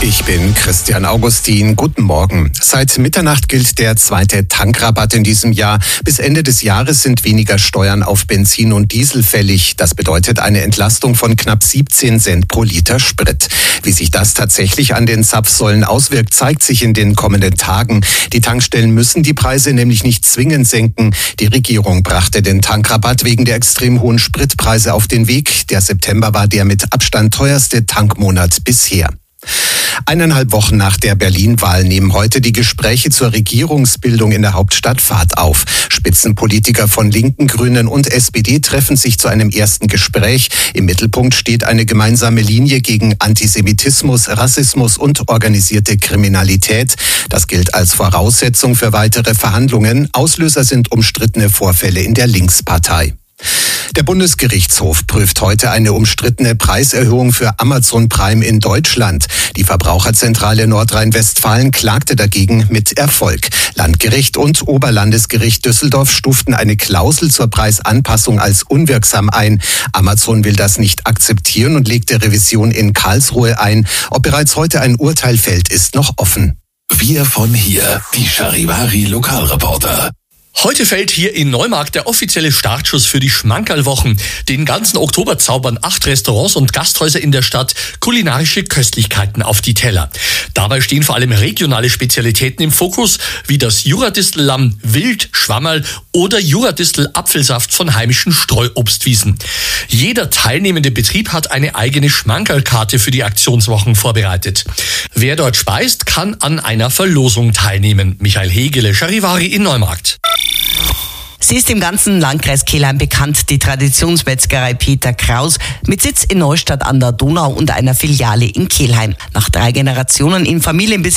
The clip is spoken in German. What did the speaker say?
Ich bin Christian Augustin. Guten Morgen. Seit Mitternacht gilt der zweite Tankrabatt in diesem Jahr. Bis Ende des Jahres sind weniger Steuern auf Benzin und Diesel fällig. Das bedeutet eine Entlastung von knapp 17 Cent pro Liter Sprit. Wie sich das tatsächlich an den Zapfsäulen auswirkt, zeigt sich in den kommenden Tagen. Die Tankstellen müssen die Preise nämlich nicht zwingend senken. Die Regierung brachte den Tankrabatt wegen der extrem hohen Spritpreise auf den Weg. Der September war der mit Abstand teuerste Tankmonat bisher. 1,5 Wochen nach der Berlin-Wahl nehmen heute die Gespräche zur Regierungsbildung in der Hauptstadt Fahrt auf. Spitzenpolitiker von Linken, Grünen und SPD treffen sich zu einem ersten Gespräch. Im Mittelpunkt steht eine gemeinsame Linie gegen Antisemitismus, Rassismus und organisierte Kriminalität. Das gilt als Voraussetzung für weitere Verhandlungen. Auslöser sind umstrittene Vorfälle in der Linkspartei. Der Bundesgerichtshof prüft heute eine umstrittene Preiserhöhung für Amazon Prime in Deutschland. Die Verbraucherzentrale Nordrhein-Westfalen klagte dagegen mit Erfolg. Landgericht und Oberlandesgericht Düsseldorf stuften eine Klausel zur Preisanpassung als unwirksam ein. Amazon will das nicht akzeptieren und legte Revision in Karlsruhe ein. Ob bereits heute ein Urteil fällt, ist noch offen. Wir von hier, die Charivari Lokalreporter. Heute fällt hier in Neumarkt der offizielle Startschuss für die Schmankerlwochen. Den ganzen Oktober zaubern 8 Restaurants und Gasthäuser in der Stadt kulinarische Köstlichkeiten auf die Teller. Dabei stehen vor allem regionale Spezialitäten im Fokus, wie das Juradistel-Lamm, Wild, Schwammerl oder Juradistel-Apfelsaft von heimischen Streuobstwiesen. Jeder teilnehmende Betrieb hat eine eigene Schmankerlkarte für die Aktionswochen vorbereitet. Wer dort speist, kann an einer Verlosung teilnehmen. Michael Hegele, Charivari in Neumarkt. Sie ist im ganzen Landkreis Kelheim bekannt, die Traditionsmetzgerei Peter Kraus mit Sitz in Neustadt an der Donau und einer Filiale in Kelheim. Nach 3 Generationen in Familienbesitz